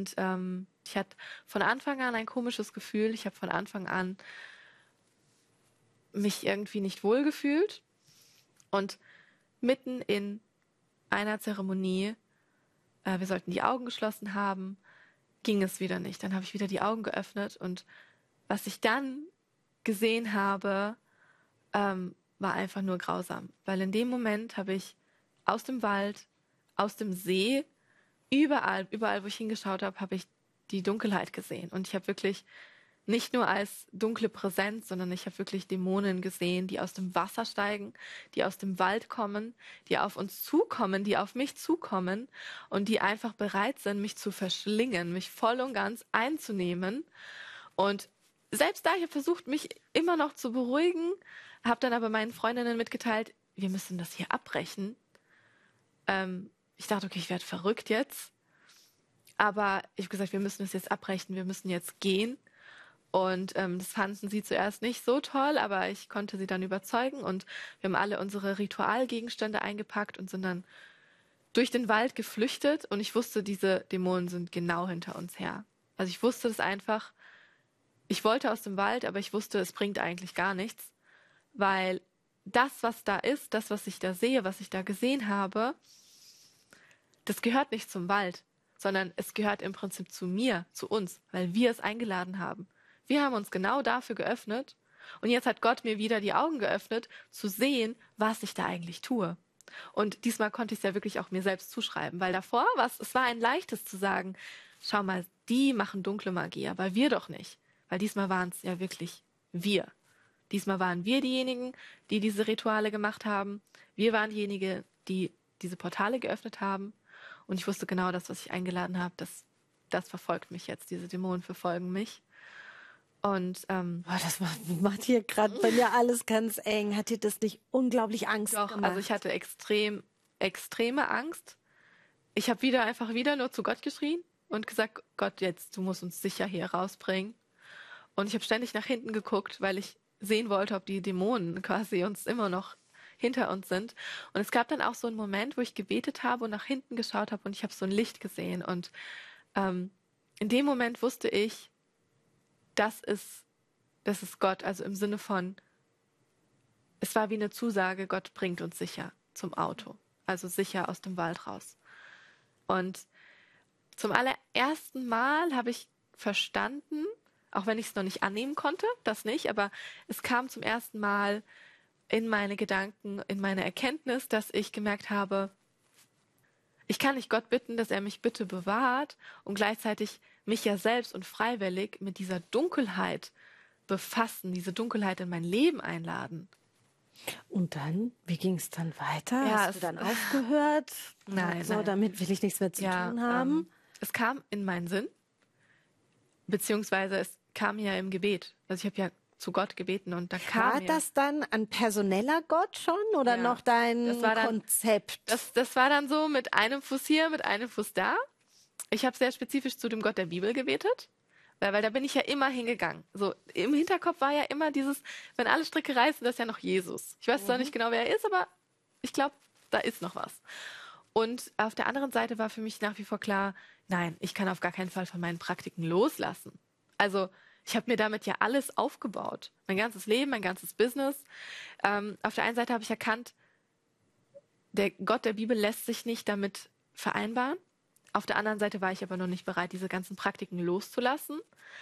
Und ich hatte von Anfang an ein komisches Gefühl. Ich habe von Anfang an mich irgendwie nicht wohl gefühlt. Und mitten in einer Zeremonie, wir sollten die Augen geschlossen haben, ging es wieder nicht. Dann habe ich wieder die Augen geöffnet und was ich dann gesehen habe, war einfach nur grausam. Weil in dem Moment habe ich aus dem Wald, aus dem See, überall, wo ich hingeschaut habe, habe ich die Dunkelheit gesehen. Und ich habe wirklich nicht nur als dunkle Präsenz, sondern ich habe wirklich Dämonen gesehen, die aus dem Wasser steigen, die aus dem Wald kommen, die auf uns zukommen, die auf mich zukommen und die einfach bereit sind, mich zu verschlingen, mich voll und ganz einzunehmen. Und selbst da, ich habe versucht, mich immer noch zu beruhigen, habe dann aber meinen Freundinnen mitgeteilt, wir müssen das hier abbrechen. Ich dachte, okay, ich werde verrückt jetzt. Aber ich habe gesagt, wir müssen es jetzt abbrechen, wir müssen jetzt gehen. Und das fanden sie zuerst nicht so toll, aber ich konnte sie dann überzeugen. Und wir haben alle unsere Ritualgegenstände eingepackt und sind dann durch den Wald geflüchtet. Und ich wusste, diese Dämonen sind genau hinter uns her. Also ich wusste das einfach. Ich wollte aus dem Wald, aber ich wusste, es bringt eigentlich gar nichts. Weil das, was da ist, das, was ich da sehe, was ich da gesehen habe, das gehört nicht zum Wald, sondern es gehört im Prinzip zu mir, zu uns, weil wir es eingeladen haben. Wir haben uns genau dafür geöffnet und jetzt hat Gott mir wieder die Augen geöffnet, zu sehen, was ich da eigentlich tue. Und diesmal konnte ich es ja wirklich auch mir selbst zuschreiben, weil davor es war ein leichtes zu sagen, schau mal, die machen dunkle Magie, aber wir doch nicht. Weil diesmal waren es ja wirklich wir. Diesmal waren wir diejenigen, die diese Rituale gemacht haben. Wir waren diejenigen, die diese Portale geöffnet haben. Und ich wusste genau, das, was ich eingeladen habe, das verfolgt mich jetzt. Diese Dämonen verfolgen mich. Und Boah, das macht hier gerade bei mir alles ganz eng. Hat dir das nicht unglaublich Angst doch, gemacht? also ich hatte extreme Angst. Ich habe einfach wieder nur zu Gott geschrien und gesagt, Gott, jetzt, du musst uns sicher hier rausbringen. Und ich habe ständig nach hinten geguckt, weil ich sehen wollte, ob die Dämonen quasi uns immer noch hinter uns sind. Und es gab dann auch so einen Moment, wo ich gebetet habe und nach hinten geschaut habe und ich habe so ein Licht gesehen. Und in dem Moment wusste ich, das ist Gott. Also im Sinne von, es war wie eine Zusage, Gott bringt uns sicher zum Auto. Also sicher aus dem Wald raus. Und zum allerersten Mal habe ich verstanden, auch wenn ich es noch nicht annehmen konnte, das nicht, aber es kam zum ersten Mal in meine Gedanken, in meine Erkenntnis, dass ich gemerkt habe, ich kann nicht Gott bitten, dass er mich bitte bewahrt und gleichzeitig mich ja selbst und freiwillig mit dieser Dunkelheit befassen, diese Dunkelheit in mein Leben einladen. Und dann, wie ging es dann weiter? Ja, Hast du dann aufgehört? Nein, So, nein. damit will ich nichts mehr zu tun haben. Es kam in meinen Sinn, beziehungsweise es kam ja im Gebet. Also ich habe ja zu Gott gebeten und da kam War das dann ein personeller Gott schon oder noch dein Konzept? Das war dann so mit einem Fuß hier, mit einem Fuß da. Ich habe sehr spezifisch zu dem Gott der Bibel gebetet, weil da bin ich ja immer hingegangen. So im Hinterkopf war ja immer dieses, wenn alle Stricke reißen, das ist ja noch Jesus. Ich weiß zwar nicht genau, wer er ist, aber ich glaube, da ist noch was. Und auf der anderen Seite war für mich nach wie vor klar, nein, ich kann auf gar keinen Fall von meinen Praktiken loslassen. Also ich habe mir damit ja alles aufgebaut. Mein ganzes Leben, mein ganzes Business. Auf der einen Seite habe ich erkannt, der Gott der Bibel lässt sich nicht damit vereinbaren. Auf der anderen Seite war ich aber noch nicht bereit, diese ganzen Praktiken loszulassen.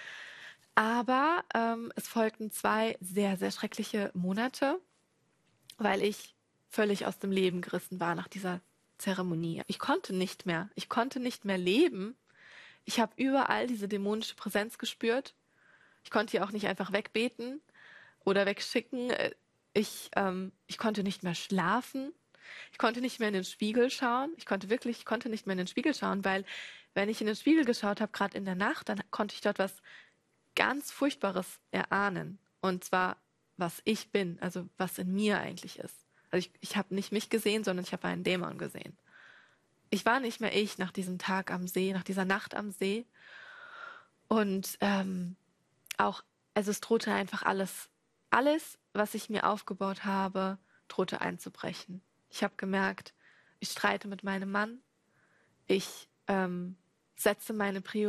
Aber es folgten 2 sehr, sehr schreckliche Monate, weil ich völlig aus dem Leben gerissen war nach dieser Zeremonie. Ich konnte nicht mehr leben. Ich habe überall diese dämonische Präsenz gespürt. Ich konnte die auch nicht einfach wegbeten oder wegschicken. Ich konnte nicht mehr schlafen. Ich konnte nicht mehr in den Spiegel schauen. Ich konnte nicht mehr in den Spiegel schauen, weil wenn ich in den Spiegel geschaut habe, gerade in der Nacht, dann konnte ich dort was ganz Furchtbares erahnen. Und zwar, was ich bin, also was in mir eigentlich ist. Also ich habe nicht mich gesehen, sondern ich habe einen Dämon gesehen. Ich war nicht mehr ich nach diesem Tag am See, nach dieser Nacht am See. Und also es drohte einfach alles, was ich mir aufgebaut habe, drohte einzubrechen. Ich habe gemerkt, ich streite mit meinem Mann, ich setze meine Prioritäten